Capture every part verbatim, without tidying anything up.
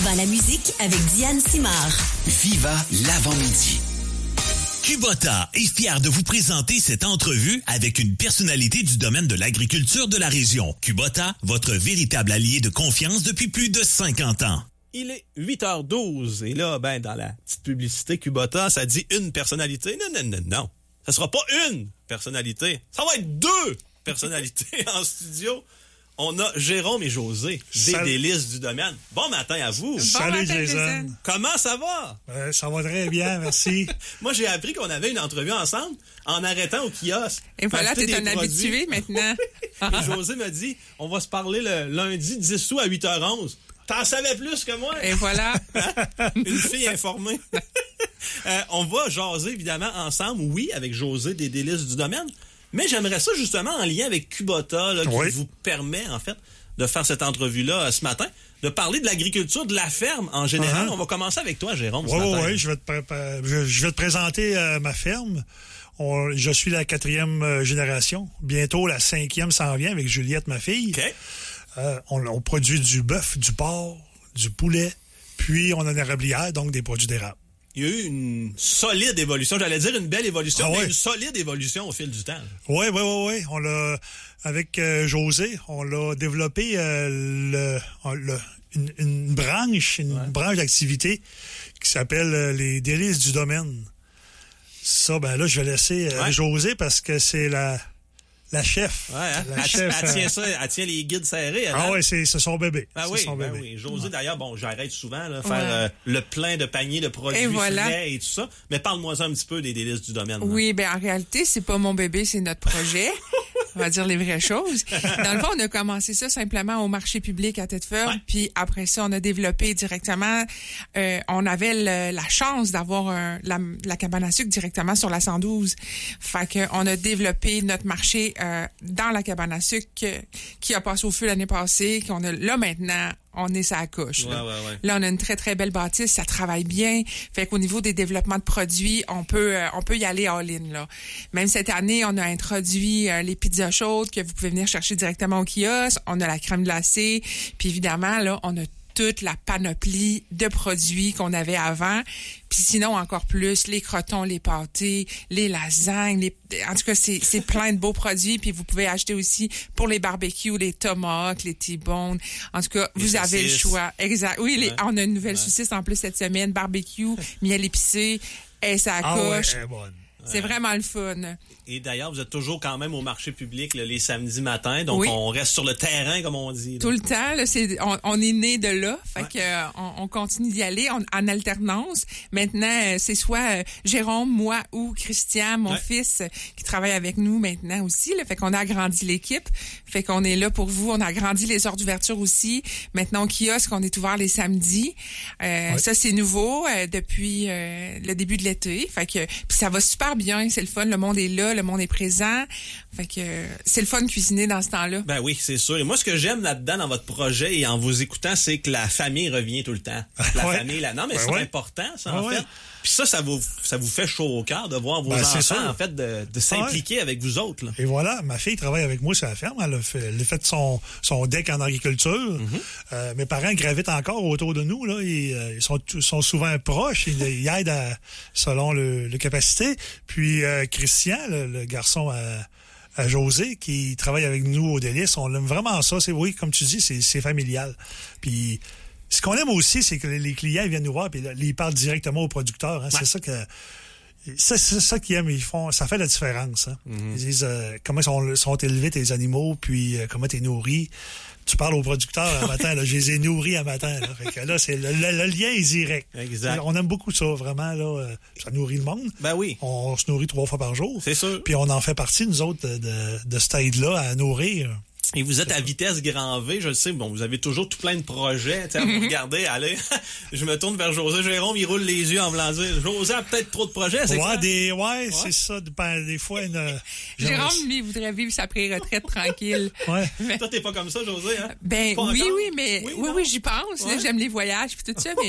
Viva la musique avec Diane Simard. Viva l'avant-midi. Kubota est fier de vous présenter cette entrevue avec une personnalité du domaine de l'agriculture de la région. Kubota, votre véritable allié de confiance depuis plus de cinquante ans. Il est huit heures douze et là, ben dans la petite publicité Kubota, ça dit une personnalité. Non, non, non, non. Ça sera pas une personnalité. Ça va être deux personnalités en studio. On a Jérôme et José, des Salut. délices du domaine. Bon matin à vous. Bon Salut matin, Jason. Jason. Comment ça va? Euh, ça va très bien, merci. Moi, j'ai appris qu'on avait une entrevue ensemble en arrêtant au kiosque. Et voilà, Acheter t'es un des produits. habitué maintenant. Et José m'a dit, on va se parler le lundi dix août à huit heures onze. T'en savais plus que moi? Et voilà. Une fille informée. euh, on va jaser, évidemment, ensemble, oui, avec José des délices du domaine, mais j'aimerais ça, justement, en lien avec Kubota, là, qui oui. vous permet, en fait, de faire cette entrevue-là euh, ce matin, de parler de l'agriculture, de la ferme en général. Uh-huh. On va commencer avec toi, Jérôme, ce Oui, matin. oui, oui, je vais te, pré- je, je vais te présenter euh, ma ferme. On, je suis la quatrième euh, génération. Bientôt, la cinquième s'en vient avec Juliette, ma fille. OK. Euh, on, on produit du bœuf, du porc, du poulet, puis on a une érablière, donc des produits d'érable. Il y a eu une solide évolution. J'allais dire une belle évolution, Ah mais ouais. une solide évolution au fil du temps. Oui, oui, oui, oui. On l'a, avec euh, José, on l'a développé euh, le, le, une, une branche, une Ouais. branche d'activité qui s'appelle euh, les délices du domaine. Ça, ben là, je vais laisser euh, Ouais. José parce que c'est la, la chef. Ouais, hein? La elle, chef, elle tient euh, ça, elle tient les guides serrés. elle, Ah hein? oui, c'est, c'est son bébé. Ah c'est oui, son ben bébé. oui. José, d'ailleurs, bon, j'arrête souvent là, faire Ouais. euh, le plein de paniers de produits Et voilà. frais et tout ça. Mais parle-moi un petit peu des délices du domaine. Oui, ben en réalité, c'est pas mon bébé, c'est notre projet. On va dire les vraies choses. Dans le fond, on a commencé ça simplement au marché public à Tête-Ferme, Ouais. puis après ça, on a développé directement. Euh, on avait le- la chance d'avoir un- la, la cabane à sucre directement sur la cent douze. Fait que on a développé notre marché euh, dans la cabane à sucre que- qui a passé au feu l'année passée. Qu'on a là maintenant. On est sur la couche. Ouais, là. ouais, ouais. Là, on a une très, très belle bâtisse. Ça travaille bien. Fait qu'au niveau des développements de produits, on peut euh, on peut y aller all-in. Là. Même cette année, on a introduit euh, les pizzas chaudes que vous pouvez venir chercher directement au kiosque. On a la crème glacée. Puis évidemment, là, on a toute la panoplie de produits qu'on avait avant. Puis sinon, encore plus, les crotons, les pâtés, les lasagnes. Les... En tout cas, c'est, c'est plein de beaux produits. Puis vous pouvez acheter aussi pour les barbecues, les tomates, les T-bones. En tout cas, Les vous avez le saucisses. choix. Exact. Oui, les... Ouais. on a une nouvelle Ouais. saucisse en plus cette semaine. Barbecue, miel épicé. Et ça Ah ouais, coche. elle est bonne. C'est vraiment le fun. Et d'ailleurs, vous êtes toujours quand même au marché public là, les samedis matins. Donc, Oui. on reste sur le terrain, comme on dit. là. Tout le temps, là, c'est, on, on est né de là, fait Ouais. que euh, on, on continue d'y aller on- en alternance. Maintenant, euh, c'est soit euh, Jérôme, moi ou Christian, mon Ouais. fils, euh, qui travaille avec nous maintenant aussi. Là, fait qu'on a agrandi l'équipe, fait qu'on est là pour vous. On a agrandi les heures d'ouverture aussi. Maintenant, au kiosque, on est ouvert les samedis. Euh, Ouais. Ça, c'est nouveau euh, depuis euh, le début de l'été. Fait que puis ça va super bien, c'est le fun. Le monde est là, le monde est présent. Fait que euh, c'est le fun de cuisiner dans ce temps-là. Ben oui, c'est sûr. Et moi, ce que j'aime là-dedans dans votre projet et en vous écoutant, c'est que la famille revient tout le temps. La Ouais. famille, là. Non, mais Ben c'est ouais. important, ça, Ah en ouais. fait. Puis ça, ça vous, ça vous fait chaud au cœur de voir vos Ben, c'est enfants, sûr. en fait, de, de s'impliquer avec vous autres, là. Et voilà, ma fille travaille avec moi sur la ferme. Elle a fait, elle a fait son, son deck en agriculture. Mm-hmm. Euh, mes parents gravitent encore autour de nous. Là. Ils, euh, ils sont, sont souvent proches. Ils, ils aident à- selon le, le capacité. Puis euh, Christian, le, le garçon à, à José, qui travaille avec nous au Délice, on aime vraiment ça. C'est, oui, comme tu dis, c'est, c'est familial. Puis ce qu'on aime aussi, c'est que les clients ils viennent nous voir et ils parlent directement aux producteurs. Hein. Ouais. C'est ça que... C'est, c'est ça qu'ils aiment, ils font, ça fait la différence. Hein. Mm-hmm. Ils disent euh, comment sont, sont élevés tes animaux, puis euh, comment t'es nourri. Tu parles aux producteurs un matin, là, je les ai nourris un matin. Là, fait que là c'est le, le- le lien est direct. Exact. On aime beaucoup ça, vraiment. Là, euh, ça nourrit le monde. Ben oui. On se nourrit trois fois par jour. C'est sûr. Puis on en fait partie, nous autres, de, de, de cette aide-là à nourrir. Et vous êtes à vitesse grand V, je le sais, bon, vous avez toujours tout plein de projets, tu sais, à vous regarder, allez, je me tourne vers José, Jérôme, il roule les yeux en voulant dire, José a peut-être trop de projets, c'est Ouais, quoi? des, ouais, c'est ça. Ben, des fois, une, Jérôme, lui, il voudrait vivre sa pré-retraite tranquille. Ouais. Toi, t'es pas comme ça, José, hein? Ben Pas oui, encore? oui, mais Oui, oui, non? oui, j'y pense. Là, Ouais. j'aime les voyages puis tout ça, mais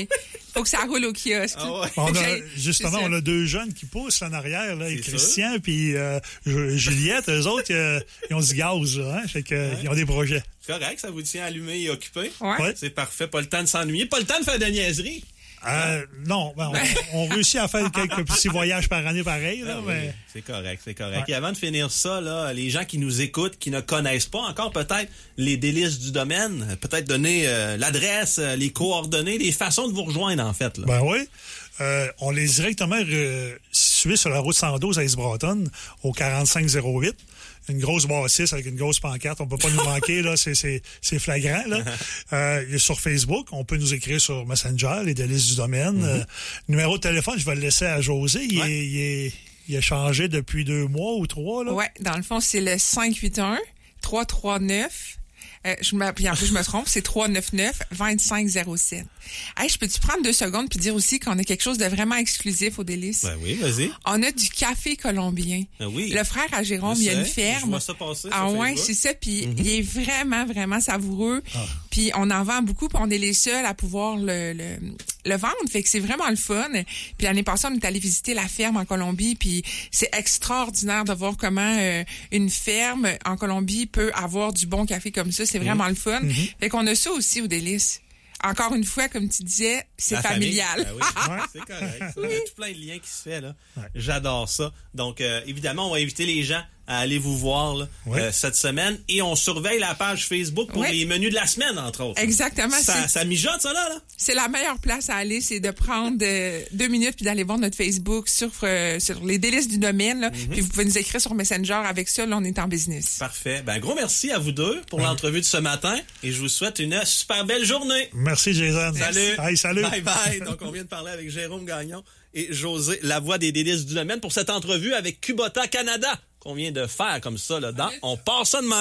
Faut que ça roule au kiosque. Ah ouais. On Faut que a, j'aille- justement, c'est ça. on a deux jeunes qui poussent là, en arrière, là, et C'est Christian puis euh, Juliette, eux autres, euh, ils ont du gaz, là, hein, fait que, euh, ils ont des projets. C'est correct, ça vous tient allumé et occupé. Ouais. Ouais. C'est parfait, pas le temps de s'ennuyer, pas le temps de faire de niaiseries. Euh, non, ben, on, on réussit à faire quelques petits voyages par année pareil, là, Ah oui, mais c'est correct, c'est correct. Ouais. Et avant de finir ça, là, les gens qui nous écoutent, qui ne connaissent pas encore peut-être les délices du domaine, peut-être donner euh, l'adresse, euh, les coordonnées, les façons de vous rejoindre en fait. Là. ben oui. Euh, on est directement euh, situé sur la route cent douze à East-Broughton, au quarante-cinq zéro huit. Une grosse bâtisse avec une grosse pancarte. On peut pas nous manquer, là. C'est, c'est, c'est flagrant, là. Euh, il est sur Facebook. On peut nous écrire sur Messenger, les délices du domaine. Euh, numéro de téléphone, je vais le laisser à José. Il, Ouais. est, il, est, il a changé depuis deux mois ou trois, là. Ouais, dans le fond, c'est le cinq huit un, trois trois neuf. Euh, je me, puis en plus, je me trompe, c'est trois neuf neuf, deux cinq zéro sept. Hey, je peux-tu prendre deux secondes puis dire aussi qu'on a quelque chose de vraiment exclusif au Délices? Ben oui, vas-y. On a du café colombien. Ben oui. Le frère à Jérôme, Je il y a une sais, ferme. je vois ça passer Ah sur ouais, Facebook. c'est ça. Puis il est vraiment, vraiment savoureux. Puis on en vend beaucoup, puis on est les seuls à pouvoir le, le, le vendre. Fait que c'est vraiment le fun. Puis l'année passée, on est allé visiter la ferme en Colombie, puis c'est extraordinaire de voir comment euh, une ferme en Colombie peut avoir du bon café comme ça. C'est vraiment le fun. Fait qu'on a ça aussi au Délices. Encore une fois, comme tu disais, c'est La famille. familial. Ben oui, c'est correct. Ça, il y a tout plein de liens qui se fait, là. J'adore ça. Donc, euh, évidemment, on va inviter les gens à aller vous voir là, Ouais. euh, cette semaine. Et on surveille la page Facebook pour Ouais. les menus de la semaine, entre autres. Exactement. Ça, c'est- ça mijote, ça, là? là? C'est la meilleure place à aller, c'est de prendre euh, deux minutes puis d'aller voir notre Facebook sur, euh, sur les délices du domaine. Là. Puis vous pouvez nous écrire sur Messenger. Avec ça, là, on est en business. Parfait. Ben, gros merci à vous deux pour l'entrevue de ce matin. Et je vous souhaite une super belle journée. Merci, Jason. Salut. Hey, salut. Bye bye. Donc, on vient de parler avec Jérôme Gagnon et José, la voix des délices du domaine, pour cette entrevue avec Kubota Canada qu'on vient de faire comme ça, là, dans On part ça de même.